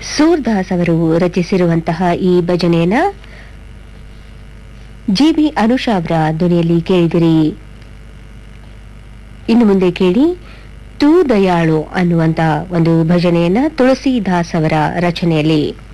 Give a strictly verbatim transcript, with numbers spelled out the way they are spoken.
ಸೂರ್ದಾಸ್ ಅವರು ರಚಿಸಿರುವಂತಹ ಈ ಭಜನೆಯನ್ನ G B Anusha ಅವರ ಧ್ವನಿಯಲ್ಲಿ ಕೇಳಿದಿರಿ. ಇನ್ನು ಮುಂದೆ ಕೇಳಿ ತೂ ದಯಾಳು ಅನ್ನುವಂತ ಒಂದು ಭಜನೆಯನ್ನ ತುಳಸಿದಾಸ್ ಅವರ ರಚನೆಯಲ್ಲಿ.